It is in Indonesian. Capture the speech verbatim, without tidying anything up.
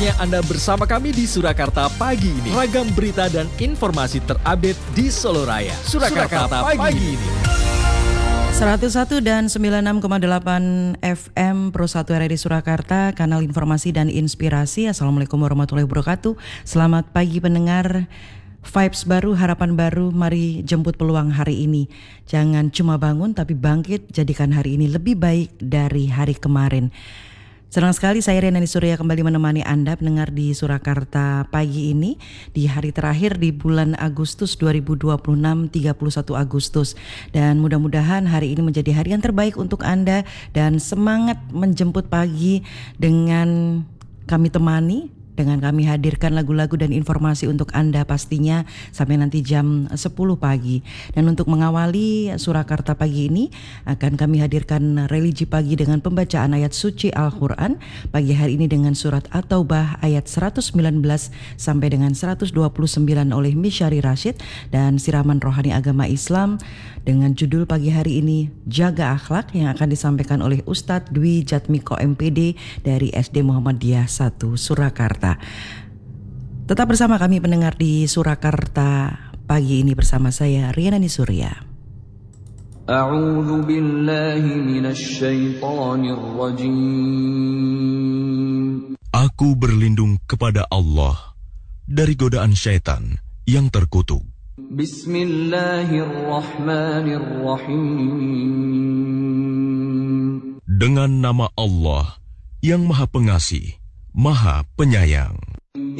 Saatnya Anda bersama kami di Surakarta pagi ini. Ragam berita dan informasi terupdate di Solo Raya. Surakarta, Surakarta pagi, pagi ini. seratus satu dan sembilan puluh enam koma delapan F M Pro satu R R I Surakarta, kanal informasi dan inspirasi. Assalamualaikum warahmatullahi wabarakatuh. Selamat pagi pendengar. Vibes baru, harapan baru, mari jemput peluang hari ini. Jangan cuma bangun tapi bangkit, jadikan hari ini lebih baik dari hari kemarin. Senang sekali saya Riana Surya kembali menemani Anda pendengar di Surakarta pagi ini di hari terakhir di bulan Agustus dua ribu dua puluh enam, tiga puluh satu Agustus. Dan mudah-mudahan hari ini menjadi hari yang terbaik untuk Anda dan semangat menjemput pagi dengan kami temani. Dengan kami hadirkan lagu-lagu dan informasi untuk Anda pastinya sampai nanti jam sepuluh pagi. Dan untuk mengawali Surakarta pagi ini akan kami hadirkan religi pagi dengan pembacaan ayat suci Al-Quran. Pagi hari ini dengan surat At-Taubah ayat seratus sembilan belas sampai dengan seratus dua puluh sembilan oleh Misyari Rashid. Dan siraman rohani agama Islam dengan judul pagi hari ini Jaga Akhlak yang akan disampaikan oleh Ustadz Dwi Jatmiko M P D dari S D Muhammadiyah satu Surakarta. Tetap bersama kami pendengar di Surakarta pagi ini bersama saya Riana Surya. A'udzu billahi minasy syaithanir rajim. Aku berlindung kepada Allah dari godaan syaitan yang terkutuk. Bismillahirrahmanirrahim. Dengan nama Allah yang Maha Pengasih, Maha Penyayang.